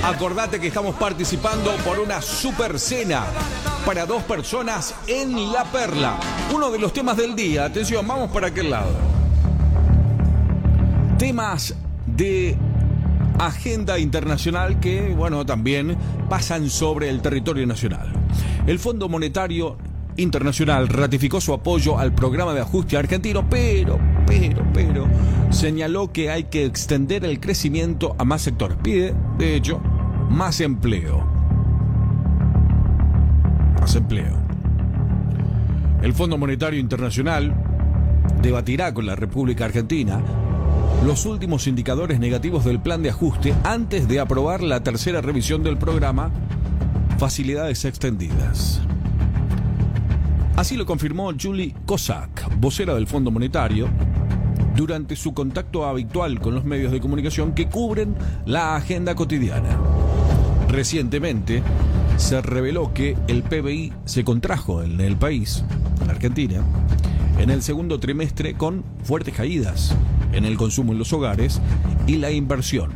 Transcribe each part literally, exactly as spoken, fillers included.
Acordate que estamos participando por una super cena para dos personas en La Perla. Uno de los temas del día, atención, vamos para aquel lado. Temas de agenda internacional que, bueno, también pasan sobre el territorio nacional. El Fondo Monetario Internacional ratificó su apoyo al programa de ajuste argentino, pero, pero, pero, señaló que hay que extender el crecimiento a más sectores. Pide, de hecho, más empleo. Más empleo. El Fondo Monetario Internacional debatirá con la República Argentina los últimos indicadores negativos del plan de ajuste antes de aprobar la tercera revisión del programa Facilidades Extendidas. Así lo confirmó Julie Kozak, vocera del Fondo Monetario, durante su contacto habitual con los medios de comunicación que cubren la agenda cotidiana. Recientemente se reveló que el P B I se contrajo en el país, en Argentina, en el segundo trimestre con fuertes caídas en el consumo en los hogares y la inversión.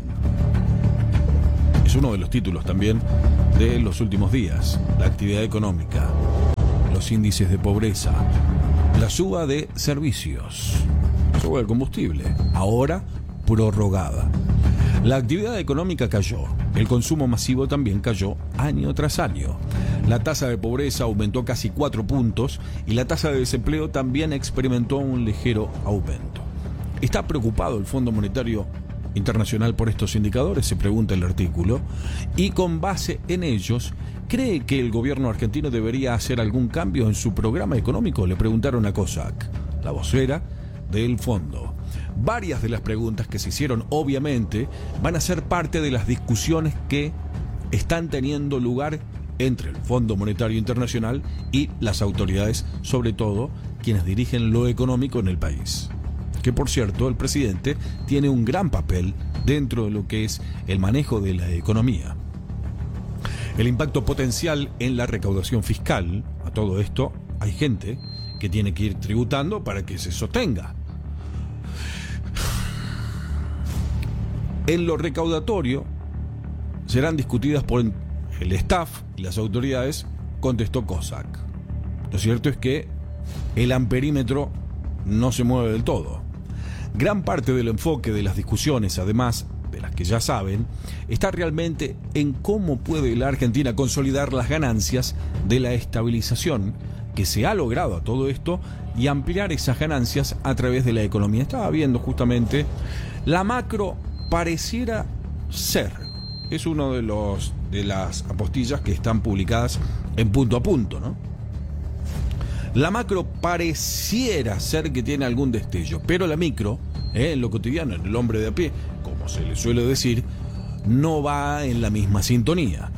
Es uno de los títulos también de los últimos días. La actividad económica, los índices de pobreza, la suba de servicios, suba del combustible, ahora prorrogada. La actividad económica cayó, el consumo masivo también cayó año tras año. La tasa de pobreza aumentó casi cuatro puntos y la tasa de desempleo también experimentó un ligero aumento. ¿Está preocupado el Fondo Monetario Internacional por estos indicadores?, se pregunta el artículo, y con base en ellos, ¿cree que el gobierno argentino debería hacer algún cambio en su programa económico?, le preguntaron a Kozak, la vocera del fondo. Varias de las preguntas que se hicieron, obviamente, van a ser parte de las discusiones que están teniendo lugar entre el Fondo Monetario Internacional y las autoridades, sobre todo quienes dirigen lo económico en el país. Que, por cierto, el presidente tiene un gran papel dentro de lo que es el manejo de la economía. El impacto potencial en la recaudación fiscal, a todo esto hay gente que tiene que ir tributando para que se sostenga. En lo recaudatorio serán discutidas por el staff y las autoridades, contestó Kozak. Lo cierto es que el amperímetro no se mueve del todo. Gran parte del enfoque de las discusiones, además de las que ya saben, está realmente en cómo puede la Argentina consolidar las ganancias de la estabilización que se ha logrado a todo esto y ampliar esas ganancias a través de la economía. Estaba viendo justamente, la macro pareciera ser, es uno de los de las apostillas que están publicadas en Punto a Punto, ¿no? La macro pareciera ser que tiene algún destello, pero la micro, eh, en lo cotidiano, en el hombre de a pie, como se le suele decir, no va en la misma sintonía.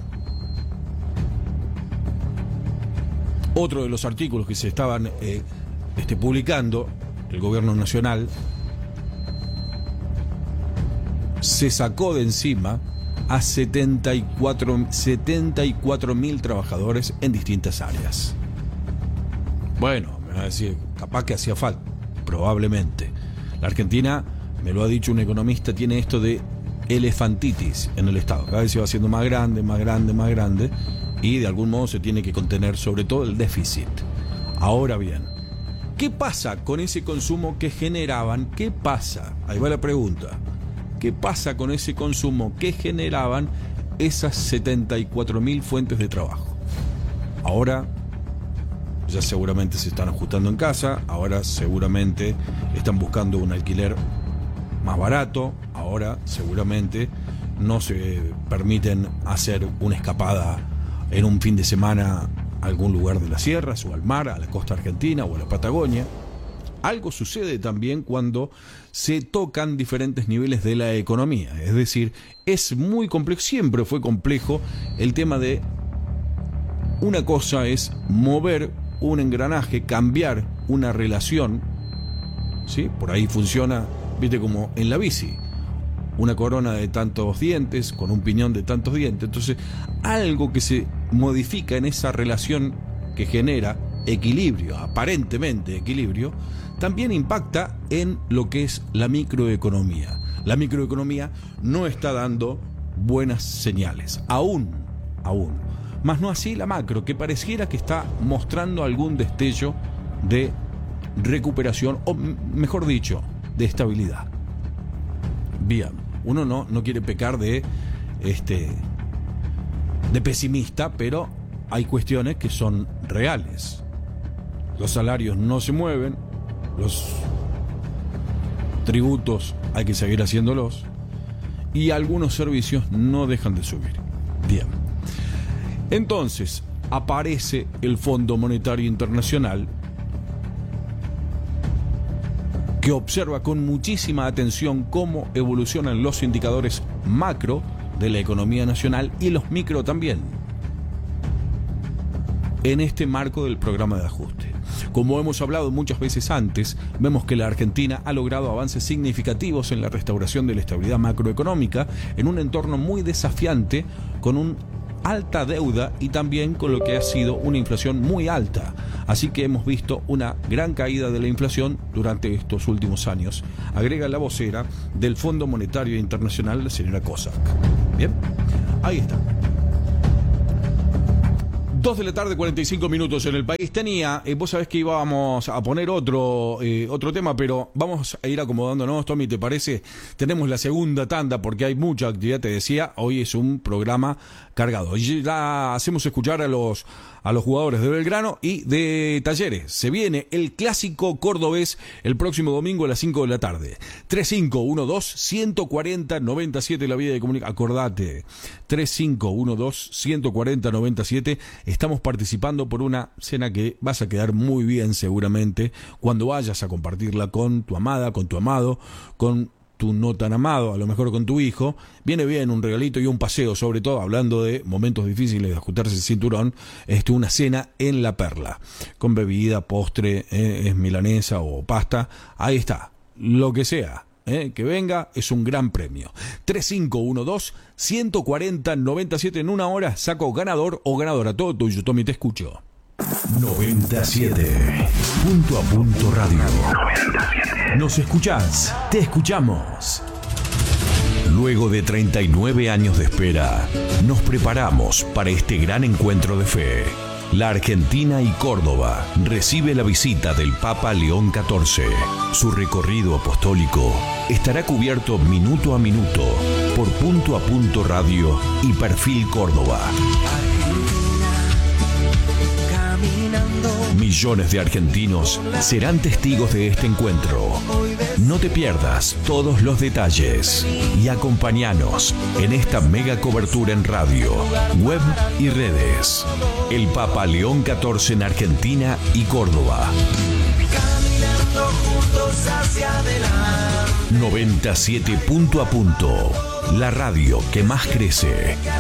Otro de los artículos que se estaban eh, este, publicando, el gobierno nacional se sacó de encima a setenta y cuatro mil trabajadores en distintas áreas. Bueno, me va a decir, capaz que hacía falta, probablemente. La Argentina, me lo ha dicho un economista, tiene esto de elefantitis en el Estado. Cada vez se va haciendo más grande, más grande, más grande, y de algún modo se tiene que contener sobre todo el déficit. Ahora bien, ¿qué pasa con ese consumo que generaban? ¿Qué pasa? Ahí va la pregunta. ¿Qué pasa con ese consumo que generaban esas setenta y cuatro mil fuentes de trabajo? Ahora ya seguramente se están ajustando en casa, ahora seguramente están buscando un alquiler más barato, ahora seguramente no se permiten hacer una escapada en un fin de semana a algún lugar de las sierras o al mar, a la costa argentina o a la Patagonia. Algo sucede también cuando se tocan diferentes niveles de la economía, es decir, es muy complejo, siempre fue complejo el tema de una cosa es mover un engranaje, cambiar una relación, ¿sí? Por ahí funciona, viste, como en la bici, una corona de tantos dientes, con un piñón de tantos dientes. Entonces, algo que se modifica en esa relación que genera equilibrio, aparentemente equilibrio, también impacta en lo que es la microeconomía. La microeconomía no está dando buenas señales. Aún, aún. Más no así la macro, que pareciera que está mostrando algún destello de recuperación, o mejor dicho, de estabilidad. Bien, uno no, no quiere pecar de, este, de pesimista, pero hay cuestiones que son reales. Los salarios no se mueven, los tributos hay que seguir haciéndolos y algunos servicios no dejan de subir. Bien. Entonces, aparece el Fondo Monetario Internacional, que observa con muchísima atención cómo evolucionan los indicadores macro de la economía nacional y los micro también, en este marco del programa de ajuste. Como hemos hablado muchas veces antes, vemos que la Argentina ha logrado avances significativos en la restauración de la estabilidad macroeconómica en un entorno muy desafiante, con una alta deuda y también con lo que ha sido una inflación muy alta. Así que hemos visto una gran caída de la inflación durante estos últimos años, agrega la vocera del Fondo Monetario Internacional, la señora Kozak. Bien, ahí está. Dos de la tarde, cuarenta y cinco minutos en el país. Tenía, eh, vos sabés que íbamos a poner otro, eh, otro tema, pero vamos a ir acomodándonos. Tommy, ¿te parece? Tenemos la segunda tanda porque hay mucha actividad, te decía. Hoy es un programa cargado. Y ya hacemos escuchar a los, a los jugadores de Belgrano y de Talleres. Se viene el clásico cordobés el próximo domingo a las cinco de la tarde. tres cinco uno dos, uno cuatro cero, nueve siete la vía de comunicación. Acordate, tres cinco uno dos, uno cuatro cero, nueve siete. Estamos participando por una cena que vas a quedar muy bien seguramente cuando vayas a compartirla con tu amada, con tu amado, con tu no tan amado, a lo mejor con tu hijo. Viene bien un regalito y un paseo, sobre todo hablando de momentos difíciles de ajustarse el cinturón. Este, una cena en La Perla, con bebida, postre, eh, es milanesa o pasta. Ahí está, lo que sea. Eh, que venga, es un gran premio. tres cinco uno dos, uno cuatro cero, nueve siete. En una hora saco ganador o ganadora. Todo tuyo, Tommy, te escucho. noventa y siete. Punto a punto radio. ¿Nos escuchás? Te escuchamos. Luego de treinta y nueve años de espera, nos preparamos para este gran encuentro de fe. La Argentina y Córdoba recibe la visita del Papa León catorce. Su recorrido apostólico estará cubierto minuto a minuto por Punto a Punto Radio y Perfil Córdoba. Millones de argentinos serán testigos de este encuentro. No te pierdas todos los detalles y acompáñanos en esta mega cobertura en radio, web y redes. El Papa León catorce en Argentina y Córdoba. Caminando juntos hacia adelante. noventa y siete Punto a Punto, la radio que más crece.